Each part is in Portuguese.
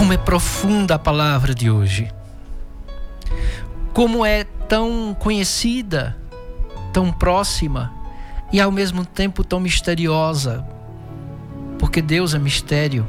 Como é profunda a palavra de hoje. Como é tão conhecida, tão próxima e ao mesmo tempo tão misteriosa. Porque Deus é mistério.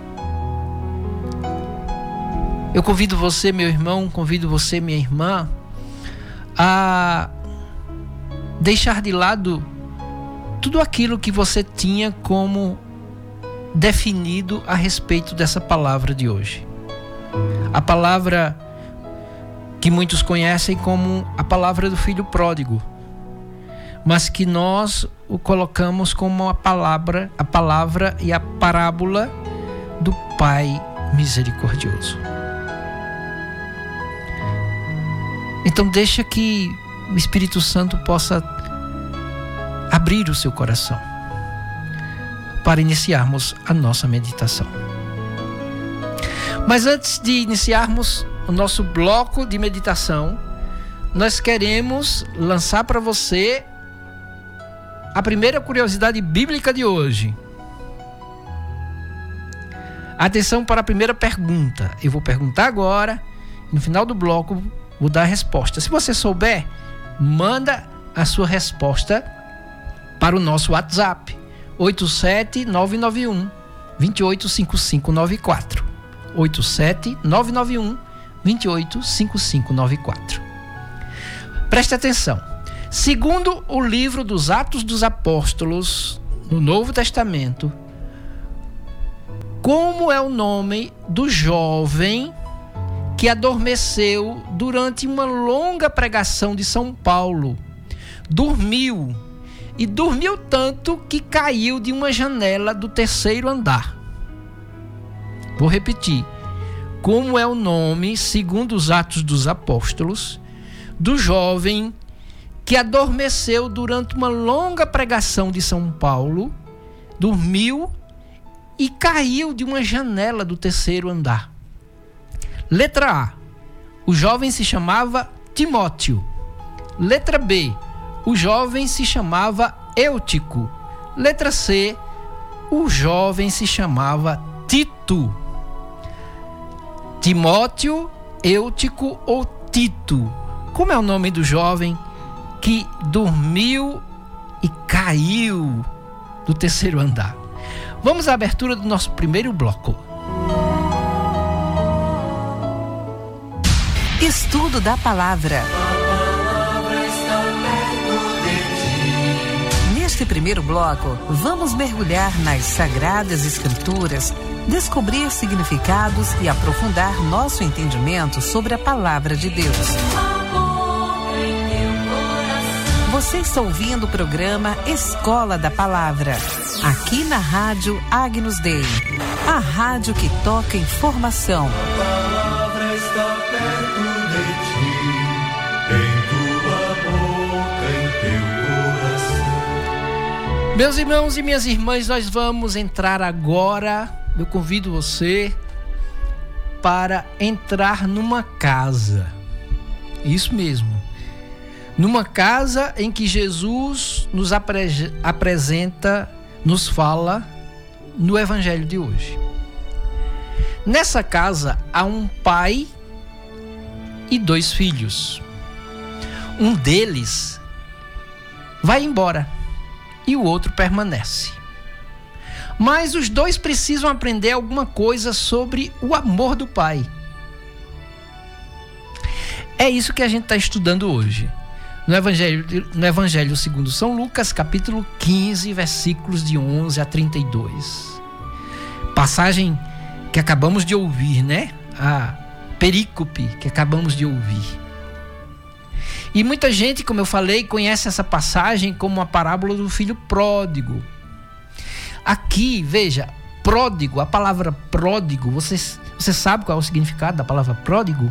Eu convido você, meu irmão, convido você, minha irmã, a deixar de lado tudo aquilo que você tinha como definido a respeito dessa palavra de hoje. A palavra que muitos conhecem como a palavra do filho pródigo, mas que nós o colocamos como a palavra e a parábola do Pai misericordioso. Então deixa que o Espírito Santo possa abrir o seu coração para iniciarmos a nossa meditação. Mas antes de iniciarmos o nosso bloco de meditação, nós queremos lançar para você a primeira curiosidade bíblica de hoje. Atenção para a primeira pergunta. Eu vou perguntar agora, no final do bloco vou dar a resposta. Se você souber, manda a sua resposta para o nosso WhatsApp 87991 285594 87991 285594. Preste atenção. Segundo o livro dos Atos dos Apóstolos, no Novo Testamento, como é o nome do jovem que adormeceu durante uma longa pregação de São Paulo? Dormiu tanto que caiu de uma janela do 3º andar. Vou repetir. Como é o nome, segundo os Atos dos Apóstolos, do jovem que adormeceu durante uma longa pregação de São Paulo, dormiu e caiu de uma janela do 3º andar? Letra A, o jovem se chamava Timóteo. Letra B, o jovem se chamava Eutico. Letra C, o jovem se chamava Tito. Timóteo, Eutico ou Tito? Como é o nome do jovem que dormiu e caiu do 3º andar? Vamos à abertura do nosso primeiro bloco. Estudo da Palavra. Neste primeiro bloco, vamos mergulhar nas Sagradas Escrituras, descobrir significados e aprofundar nosso entendimento sobre a Palavra de Deus. Você está ouvindo o programa Escola da Palavra, aqui na Rádio Agnus Dei, a rádio que toca informação. A palavra está perto de ti, em tua boca, em teu coração. Meus irmãos e minhas irmãs, nós vamos entrar agora. Eu convido você para entrar numa casa. Isso mesmo. Numa casa em que Jesus nos apresenta, nos fala no Evangelho de hoje. Nessa casa há um pai e 2 filhos. Um deles vai embora e o outro permanece. Mas os 2 precisam aprender alguma coisa sobre o amor do pai. É isso que a gente está estudando hoje. No Evangelho segundo São Lucas, capítulo 15, versículos de 11 a 32. Passagem que acabamos de ouvir, né? A perícope que acabamos de ouvir. E muita gente, como eu falei, conhece essa passagem como a parábola do filho pródigo. Aqui, veja, pródigo, a palavra pródigo, você sabe qual é o significado da palavra pródigo?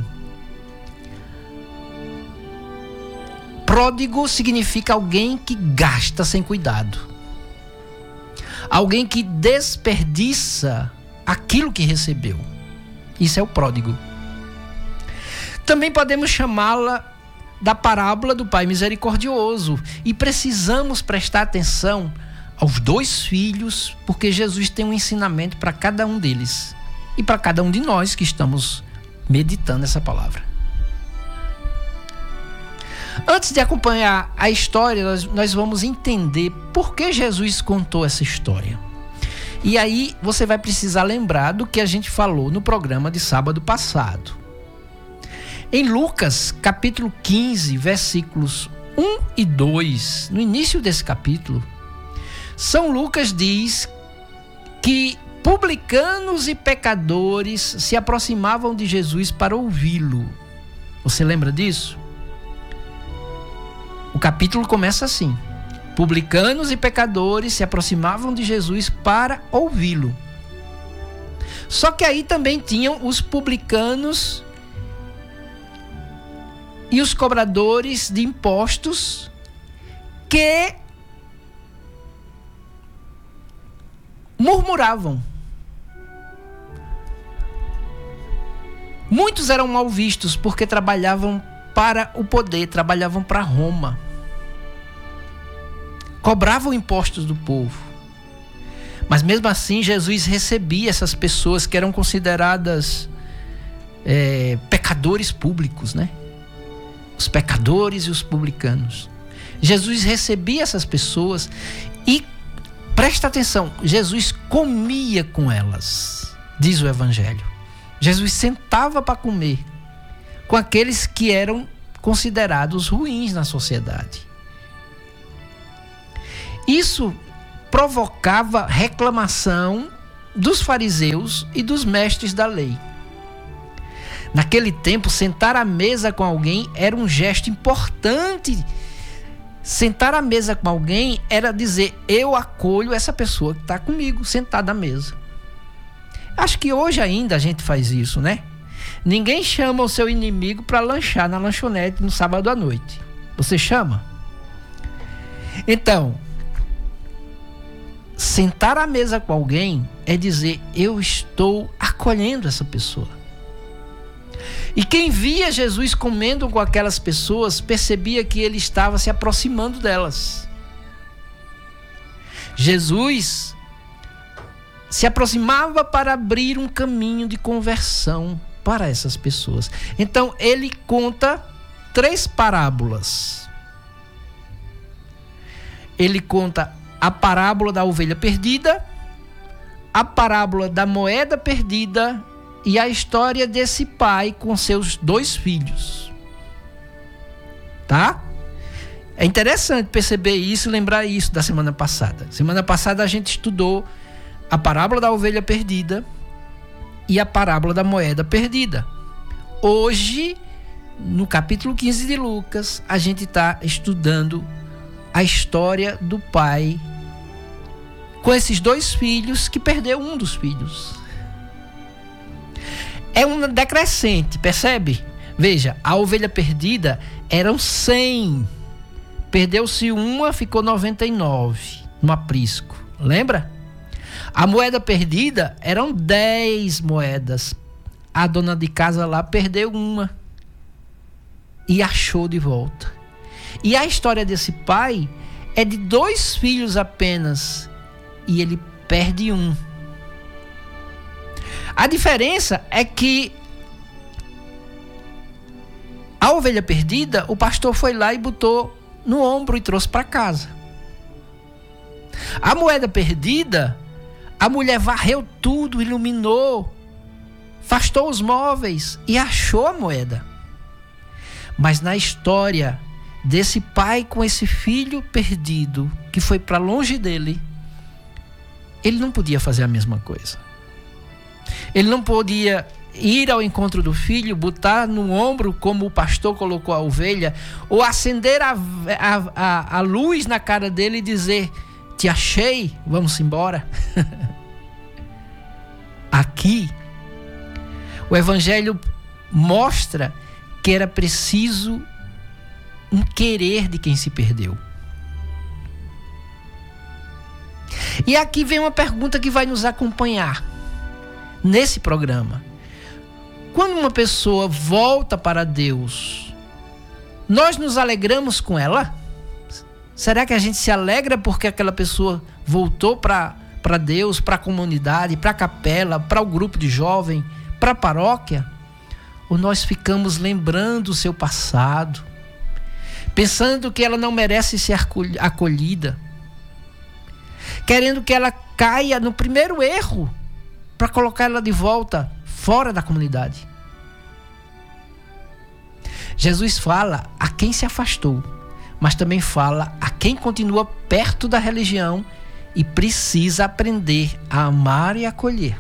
Pródigo significa alguém que gasta sem cuidado. Alguém que desperdiça aquilo que recebeu. Isso é o pródigo. Também podemos chamá-la da parábola do Pai misericordioso. E precisamos prestar atenção aos 2 filhos, porque Jesus tem um ensinamento para cada um deles. e para cada um de nós que estamos meditando essa palavra. Antes de acompanhar a história, nós vamos entender por que Jesus contou essa história. E aí você vai precisar lembrar do que a gente falou no programa de sábado passado. Em Lucas, capítulo 15, versículos 1 e 2, no início desse capítulo, São Lucas diz que publicanos e pecadores se aproximavam de Jesus para ouvi-lo. Você lembra disso? O capítulo começa assim: publicanos e pecadores se aproximavam de Jesus para ouvi-lo. Só que aí também tinham os publicanos e os cobradores de impostos que murmuravam. Muitos eram mal vistos porque trabalhavam para o poder, trabalhavam para Roma. Cobravam impostos do povo. Mas mesmo assim, Jesus recebia essas pessoas que eram consideradas pecadores públicos, né? Os pecadores e os publicanos. Jesus recebia essas pessoas e, presta atenção, Jesus comia com elas, diz o Evangelho. Jesus sentava para comer com aqueles que eram considerados ruins na sociedade. Isso provocava reclamação dos fariseus e dos mestres da lei. Naquele tempo, sentar à mesa com alguém era um gesto importante. Sentar à mesa com alguém era dizer: eu acolho essa pessoa que está comigo, sentada à mesa. Acho que hoje ainda a gente faz isso, né? Ninguém chama o seu inimigo para lanchar na lanchonete no sábado à noite. Você chama? Então, sentar à mesa com alguém é dizer: eu estou acolhendo essa pessoa. E quem via Jesus comendo com aquelas pessoas percebia que ele estava se aproximando delas. Jesus se aproximava para abrir um caminho de conversão para essas pessoas. Então ele conta 3 parábolas. Ele conta a parábola da ovelha perdida, a parábola da moeda perdida e a história desse pai com seus 2 filhos. Tá? É interessante perceber isso e lembrar isso da semana passada. Semana passada a gente estudou a parábola da ovelha perdida e a parábola da moeda perdida. Hoje, no capítulo 15 de Lucas, a gente está estudando a história do pai com esses 2 filhos que perdeu um dos filhos. É uma decrescente, percebe? Veja, a ovelha perdida eram 100. Perdeu-se uma, ficou 99 no aprisco. Lembra? A moeda perdida eram 10 moedas. A dona de casa lá perdeu uma e achou de volta. E a história desse pai é de 2 filhos apenas e ele perde um. A diferença é que a ovelha perdida, o pastor foi lá e botou no ombro e trouxe para casa. A moeda perdida, a mulher varreu tudo, iluminou, afastou os móveis e achou a moeda. Mas na história desse pai com esse filho perdido, que foi para longe dele, ele não podia fazer a mesma coisa. Ele não podia ir ao encontro do filho, botar no ombro como o pastor colocou a ovelha, ou acender a luz na cara dele e dizer: te achei, vamos embora. Aqui, o Evangelho mostra que era preciso um querer de quem se perdeu. E aqui vem uma pergunta que vai nos acompanhar nesse programa. Quando uma pessoa volta para Deus, nós nos alegramos com ela? Será que a gente se alegra porque aquela pessoa voltou para para Deus, para a comunidade, para a capela, para o grupo de jovem, para a paróquia? Ou nós ficamos lembrando o seu passado, pensando que ela não merece ser acolhida, querendo que ela caia no primeiro erro para colocar ela de volta fora da comunidade? Jesus fala a quem se afastou, mas também fala a quem continua perto da religião e precisa aprender a amar e acolher.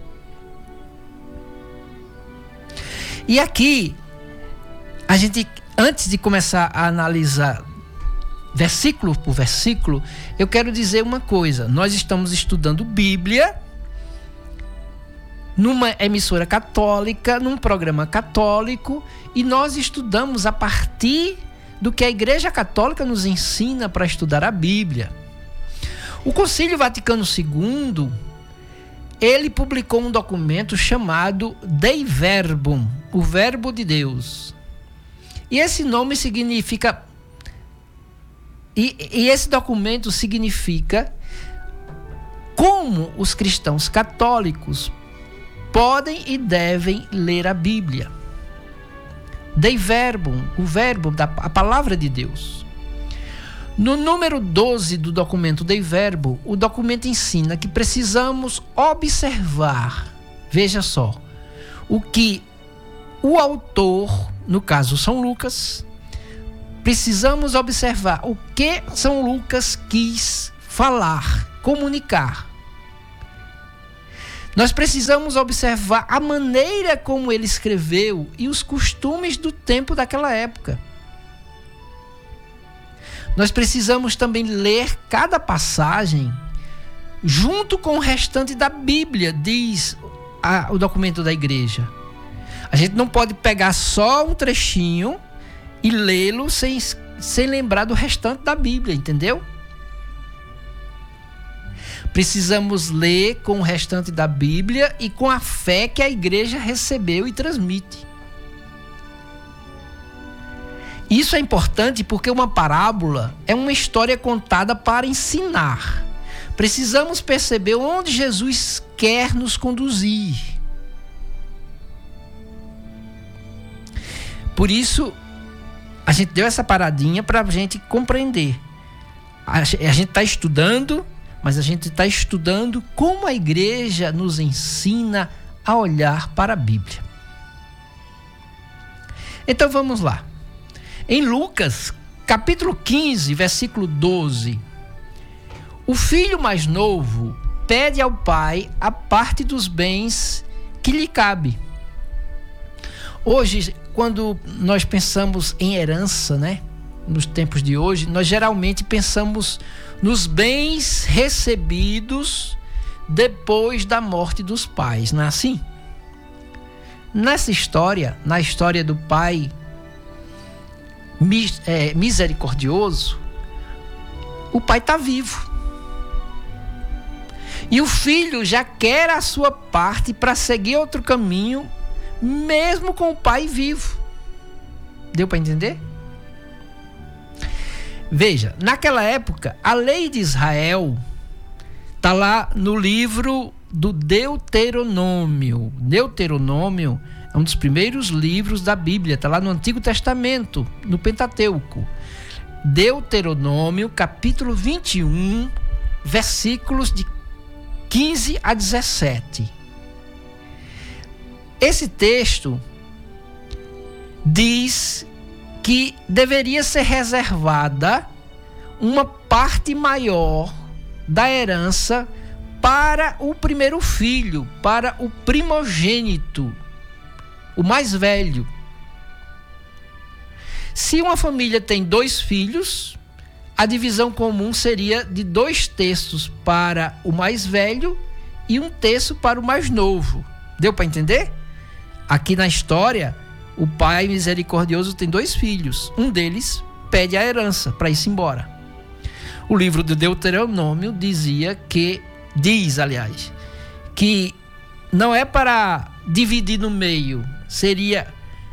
E aqui, a gente, antes de começar a analisar versículo por versículo, eu quero dizer uma coisa. Nós estamos estudando Bíblia numa emissora católica, num programa católico, e nós estudamos a partir do que a Igreja Católica nos ensina para estudar a Bíblia. O Concílio Vaticano II, ele publicou um documento chamado Dei Verbum, o Verbo de Deus. E esse nome significa... E esse documento significa como os cristãos católicos podem e devem ler a Bíblia. Dei Verbum, o verbo, a palavra de Deus. No número 12 do documento Dei Verbo, o documento ensina que precisamos observar, veja só, o que o autor, no caso São Lucas, precisamos observar o que São Lucas quis falar, comunicar. Nós precisamos observar a maneira como ele escreveu e os costumes do tempo daquela época. Nós precisamos também ler cada passagem junto com o restante da Bíblia, diz o documento da igreja. A gente não pode pegar só um trechinho e lê-lo sem lembrar do restante da Bíblia, entendeu? Precisamos ler com o restante da Bíblia e com a fé que a igreja recebeu e transmite. Isso é importante porque uma parábola é uma história contada para ensinar. Precisamos perceber onde Jesus quer nos conduzir. Por isso, a gente deu essa paradinha para a gente compreender. A gente está estudando, mas a gente está estudando como a igreja nos ensina a olhar para a Bíblia. Então vamos lá. Em Lucas, capítulo 15, versículo 12, o filho mais novo pede ao pai a parte dos bens que lhe cabe. Hoje, quando nós pensamos em herança, né? Nos tempos de hoje, nós geralmente pensamos nos bens recebidos depois da morte dos pais, não é assim? Nessa história, na história do pai misericordioso, o pai está vivo. E o filho já quer a sua parte para seguir outro caminho, mesmo com o pai vivo. Deu para entender? Veja, naquela época, a lei de Israel está lá no livro do Deuteronômio. Deuteronômio é um dos primeiros livros da Bíblia, está lá no Antigo Testamento, no Pentateuco. Deuteronômio, capítulo 21, versículos de 15 a 17. Esse texto diz que deveria ser reservada uma parte maior da herança para o primeiro filho, para o primogênito, o mais velho. Se uma família tem 2 filhos, a divisão comum seria de 2/3 para o mais velho e 1/3 para o mais novo. Deu para entender? Aqui na história, o pai misericordioso tem 2 filhos. Um deles pede a herança para ir-se embora. O livro do Deuteronômio diz, que não é para dividir no meio. Seria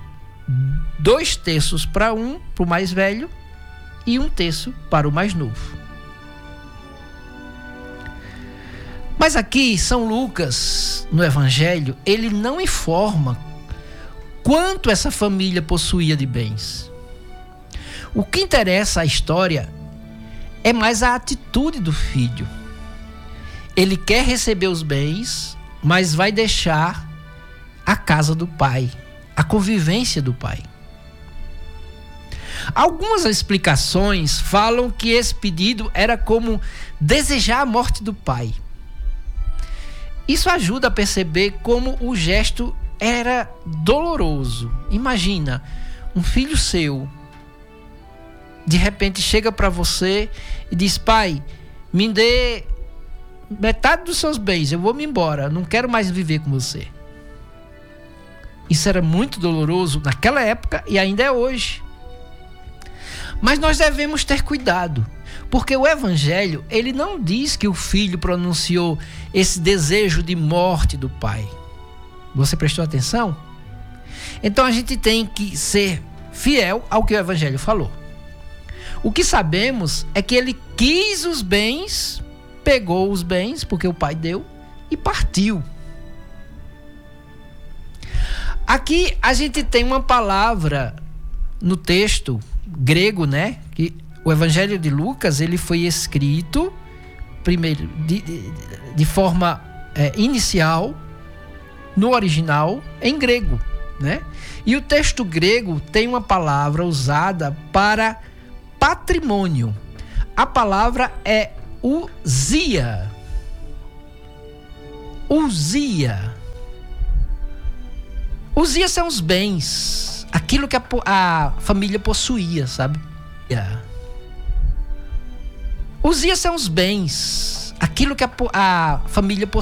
2/3 para o mais velho e 1/3 para o mais novo. Mas aqui, São Lucas, no Evangelho, ele não informa quanto essa família possuía de bens. O que interessa à história é mais a atitude do filho. Ele quer receber os bens, mas vai deixar a casa do pai, a convivência do pai. Algumas explicações falam que esse pedido era como desejar a morte do pai. Isso ajuda a perceber como o gesto era doloroso. Imagina, um filho seu, de repente chega para você e diz: pai, me dê metade dos seus bens, eu vou me embora, não quero mais viver com você. Isso era muito doloroso naquela época e ainda é hoje. Mas nós devemos ter cuidado, porque o Evangelho, ele não diz que o filho pronunciou esse desejo de morte do pai. Você prestou atenção? Então a gente tem que ser fiel ao que o Evangelho falou. O que sabemos é que ele quis os bens, pegou os bens, porque o pai deu, e partiu. Aqui a gente tem uma palavra no texto grego, né? Que o Evangelho de Lucas, ele foi escrito primeiro de forma inicial, no original, em grego, né? E o texto grego tem uma palavra usada para patrimônio. A palavra é uzia. Uzia. Uzia são os bens, aquilo que a família possuía, sabe? Uzia são os bens, aquilo que a família possuía.